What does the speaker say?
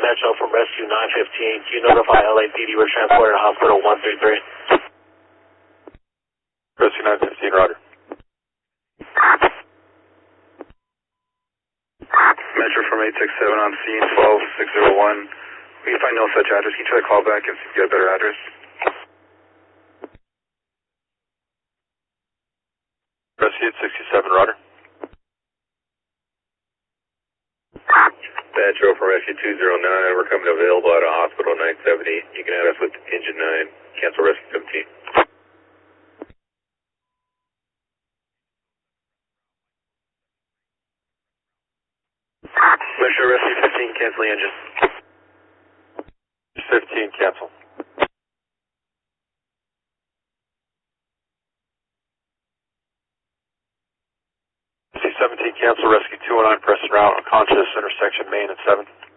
Metro from Rescue 915. Can you notify LAPD we're transported to Hospital 133? Rescue 915, roger. Metro from 867 on scene, 12601. We can find no such address. Can you try to call back and see if you got a better address? Rescue 867, roger. Metro from Rescue 209. We're coming available out of Hospital 970. You can add us with Engine 9. Cancel Rescue 17. Metro Rescue 15, cancel the engine. 15, cancel. Rescue 17, cancel. Rescue 209, press en route, unconscious, intersection Main and 7th.